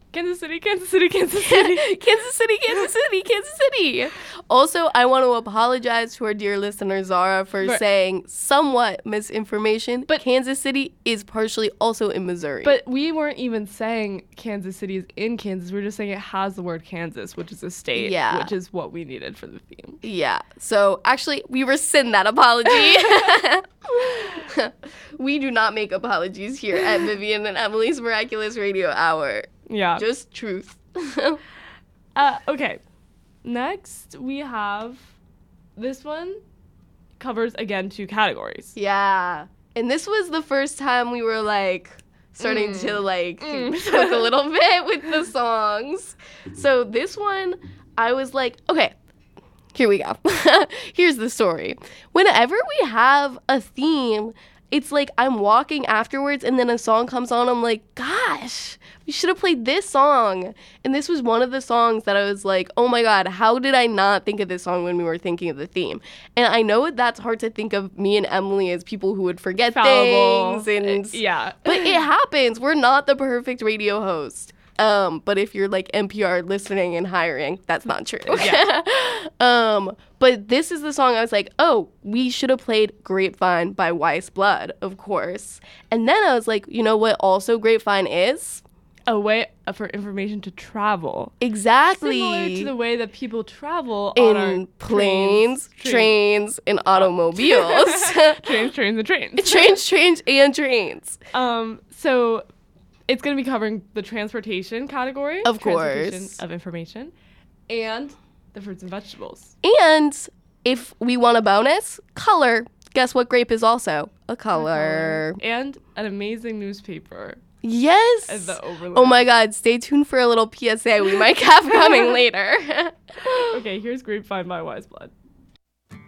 Kansas City, Kansas City, Kansas City. Kansas City, Kansas City, Kansas City. Also, I want to apologize to our dear listener Zara for saying somewhat misinformation, but Kansas City is partially also in Missouri. But we weren't even saying Kansas City is in Kansas. We were just saying it has the word Kansas, which is a state, which is what we needed for the theme. Yeah. So, actually, we rescind that apology. We do not make apologies here at Vivian and Emily's Miraculous Radio Hour. Yeah. Just truth. Okay. Next, we have this one covers, again, 2 categories. Yeah. And this was the first time we were, like, starting to, like, cook a little bit with the songs. So this one, I was like, okay, here we go. Here's the story. Whenever we have a theme, it's like I'm walking afterwards and then a song comes on. I'm like, gosh, we should have played this song. And this was one of the songs that I was like, oh my God, how did I not think of this song when we were thinking of the theme? And I know that's hard to think of me and Emily as people who would forget Fallible. things. Yeah. But it happens. We're not the perfect radio host. But if you're like NPR listening and hiring, that's not true. Yeah. But this is the song I was like, oh, we should have played Grapevine by Weiss Blood, of course. And then I was like, you know what also Grapevine is? A way for information to travel. Exactly. Similar to the way that people travel in on our planes, trains, and automobiles. trains, and trains. trains, and trains. So it's going to be covering the transportation category. Of transportation course. of information. And the fruits and vegetables. And if we want a bonus, color. Guess what grape is also? A color. And an amazing newspaper. Yes. And the overlay. Oh my God. Stay tuned for a little PSA we might have coming later. Okay, here's Grapevine by Weiss Blood.